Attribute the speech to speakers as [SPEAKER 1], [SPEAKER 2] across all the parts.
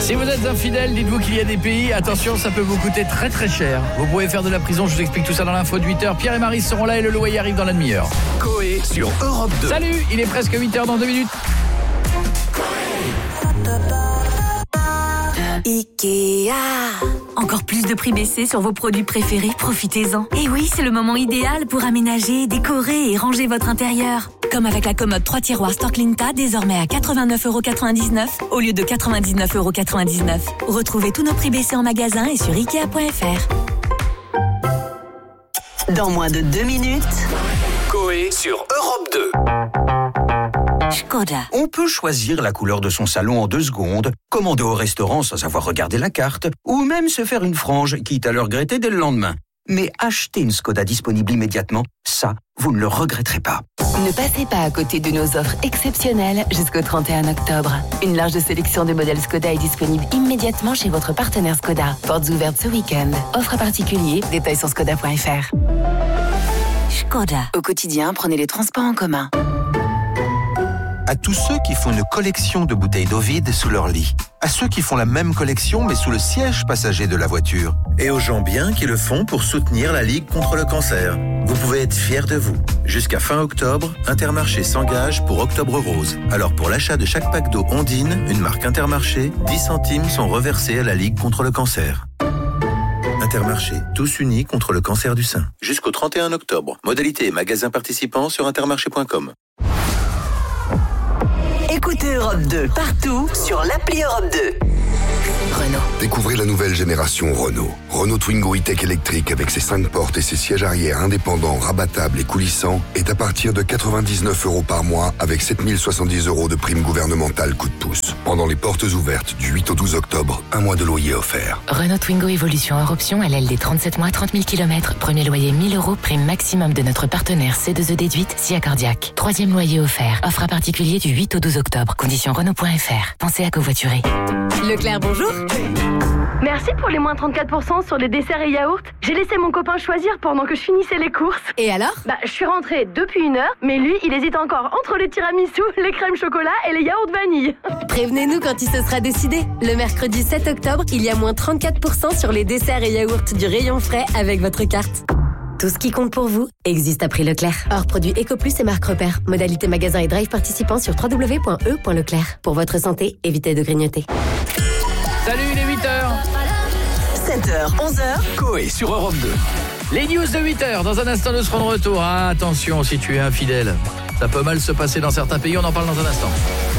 [SPEAKER 1] Si vous êtes infidèle, dites-vous qu'il y a des pays, attention, ça peut vous coûter très très cher. Vous pouvez faire de la prison, je vous explique tout ça dans l'info de 8h. Pierre et Marie seront là et le loyer arrive dans la demi-heure.
[SPEAKER 2] Coé sur Europe 2.
[SPEAKER 1] Salut, il est presque 8h dans 2 minutes.
[SPEAKER 3] Ikea. Encore plus de prix baissés sur vos produits préférés, profitez-en. Et oui, c'est le moment idéal pour aménager, décorer et ranger votre intérieur. Comme avec la commode 3 tiroirs Storklinta, désormais à 89,99€ au lieu de 99,99€. Retrouvez tous nos prix baissés en magasin et sur Ikea.fr.
[SPEAKER 4] Dans moins de 2 minutes,
[SPEAKER 2] Coé sur Europe 2.
[SPEAKER 3] Škoda.
[SPEAKER 5] On peut choisir la couleur de son salon en 2 secondes, commander au restaurant sans avoir regardé la carte, ou même se faire une frange, quitte à le regretter dès le lendemain. Mais acheter une Škoda disponible immédiatement, ça, vous ne le regretterez pas.
[SPEAKER 4] ne passez pas à côté de nos offres exceptionnelles jusqu'au 31 octobre. Une large sélection de modèles Škoda est disponible immédiatement chez votre partenaire Škoda. Portes ouvertes ce week-end. Offre à particulier, détails sur škoda.fr.
[SPEAKER 3] Škoda.
[SPEAKER 4] Au quotidien, prenez les transports en commun.
[SPEAKER 6] À tous ceux qui font une collection de bouteilles d'eau vide sous leur lit. À ceux qui font la même collection mais sous le siège passager de la voiture. Et aux gens bien qui le font pour soutenir la Ligue contre le cancer. Vous pouvez être fiers de vous. Jusqu'à fin octobre, Intermarché s'engage pour Octobre Rose. Alors pour l'achat de chaque pack d'eau Ondine, une marque Intermarché, 10 centimes sont reversés à la Ligue contre le cancer. Intermarché, tous unis contre le cancer du sein. Jusqu'au 31 octobre. Modalité et magasins participants sur intermarché.com.
[SPEAKER 4] Écoutez Europe 2 partout sur l'appli Europe 2. Renault.
[SPEAKER 7] Découvrez la nouvelle génération Renault. Renault Twingo e-Tech électrique avec ses 5 portes et ses sièges arrière indépendants, rabattables et coulissants est à partir de 99 € par mois avec 7070 € de prime gouvernementale coup de pouce. Pendant les portes ouvertes du 8 au 12 octobre, un mois de loyer offert.
[SPEAKER 8] Renault Twingo Evolution hors option à LLD 37 mois, 30 000 km. Premier loyer 1 000 €, prime maximum de notre partenaire C2E déduite, SIA Cardiac. Troisième loyer offert. Offre à particulier du 8 au 12 octobre. Conditions Renault.fr. Pensez à covoiturer.
[SPEAKER 9] Leclerc, bonjour. Merci pour les moins 34% sur les desserts et yaourts. J'ai laissé mon copain choisir pendant que je finissais les courses.
[SPEAKER 3] Et alors ?
[SPEAKER 9] Je suis rentrée depuis 1 heure, mais lui, il hésite encore entre les tiramisu, les crèmes chocolat et les yaourts vanille.
[SPEAKER 3] Prévenez-nous quand il se sera décidé. Le mercredi 7 octobre, il y a moins 34% sur les desserts et yaourts du rayon frais avec votre carte. Tout ce qui compte pour vous existe à prix Leclerc. Hors produits Ecoplus et marque repère. Modalité magasin et drive participants sur www.e.leclerc. Pour votre santé, évitez de grignoter.
[SPEAKER 1] Salut, il est 8h.
[SPEAKER 4] 7h, 11h.
[SPEAKER 2] Coé sur Europe 2.
[SPEAKER 1] Les news de 8h. Dans un instant, nous serons de retour. Ah, attention, si tu es infidèle. Ça peut mal se passer dans certains pays. On en parle dans un instant.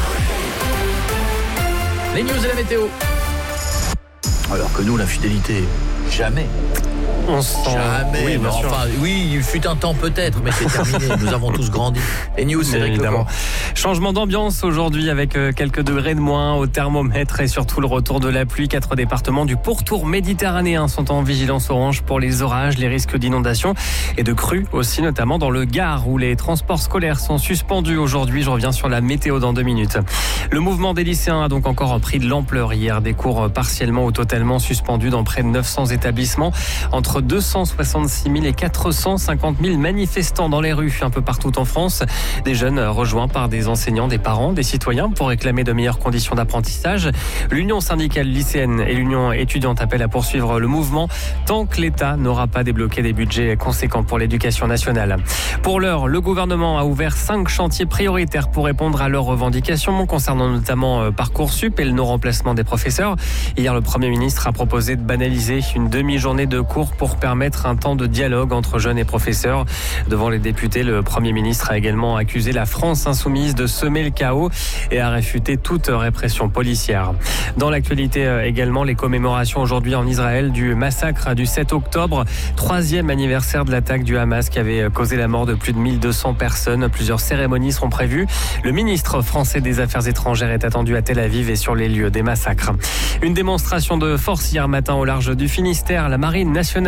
[SPEAKER 1] Les news et la météo. Alors que nous, l'infidélité, jamais.
[SPEAKER 10] On se sent...
[SPEAKER 1] Jamais,
[SPEAKER 10] oui, bien sûr.
[SPEAKER 1] enfin, oui, il fut un temps peut-être, mais c'est terminé. Nous avons tous grandi. Les news, c'est
[SPEAKER 10] évidemment. Changement d'ambiance aujourd'hui avec quelques degrés de moins au thermomètre et surtout le retour de la pluie. 4 départements du pourtour méditerranéen sont en vigilance orange pour les orages, les risques d'inondation et de crues aussi, notamment dans le Gard où les transports scolaires sont suspendus aujourd'hui. Je reviens sur la météo dans 2 minutes. Le mouvement des lycéens a donc encore pris de l'ampleur hier. Des cours partiellement ou totalement suspendus dans près de 900 établissements. Entre 266 000 et 450 000 manifestants dans les rues un peu partout en France. Des jeunes rejoints par des enseignants, des parents, des citoyens pour réclamer de meilleures conditions d'apprentissage. L'Union syndicale lycéenne et l'Union étudiante appellent à poursuivre le mouvement tant que l'État n'aura pas débloqué des budgets conséquents pour l'éducation nationale. Pour l'heure, le gouvernement a ouvert 5 chantiers prioritaires pour répondre à leurs revendications concernant notamment Parcoursup et le non-remplacement des professeurs. Hier, le Premier ministre a proposé de banaliser une demi-journée de cours pour permettre un temps de dialogue entre jeunes et professeurs. Devant les députés, le Premier ministre a également accusé la France insoumise de semer le chaos et a réfuté toute répression policière. Dans l'actualité également, les commémorations aujourd'hui en Israël du massacre du 7 octobre, 3e anniversaire de l'attaque du Hamas qui avait causé la mort de plus de 1200 personnes. Plusieurs cérémonies seront prévues. Le ministre français des Affaires étrangères est attendu à Tel Aviv et sur les lieux des massacres. Une démonstration de force hier matin au large du Finistère. La Marine nationale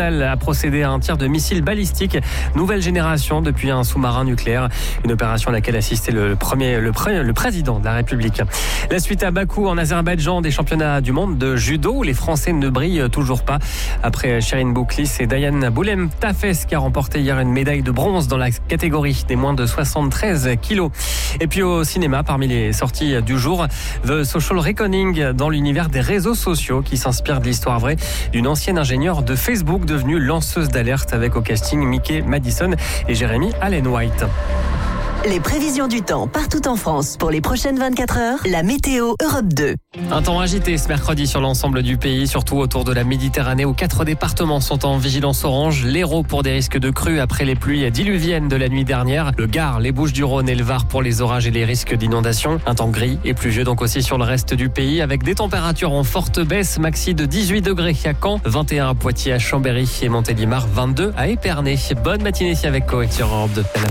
[SPEAKER 10] nationale a procédé à un tir de missile balistique nouvelle génération depuis un sous-marin nucléaire. Une opération à laquelle assistait le président de la République. La suite à Bakou en Azerbaïdjan des championnats du monde de judo où les Français ne brillent toujours pas. Après Shirin Bouklis et Diane Boulem Tafes qui a remporté hier une médaille de bronze dans la catégorie des moins de 73 kilos. Et puis au cinéma, parmi les sorties du jour, The Social Reckoning dans l'univers des réseaux sociaux qui s'inspire de l'histoire vraie d'une ancienne ingénieure de Facebook devenue lanceuse d'alerte avec au casting Mickey Madison et Jeremy Allen White.
[SPEAKER 11] Les prévisions du temps partout en France pour les prochaines 24 heures, la météo Europe 2.
[SPEAKER 10] Un temps agité ce mercredi sur l'ensemble du pays, surtout autour de la Méditerranée où 4 départements sont en vigilance orange. L'Hérault pour des risques de crues après les pluies diluviennes de la nuit dernière. Le Gard, les Bouches-du-Rhône et le Var pour les orages et les risques d'inondation. Un temps gris et pluvieux donc aussi sur le reste du pays avec des températures en forte baisse. Maxi de 18 degrés à Caen, 21 à Poitiers, à Chambéry et Montélimar, 22 à Épernay. Bonne matinée avec Coé sur Europe 2.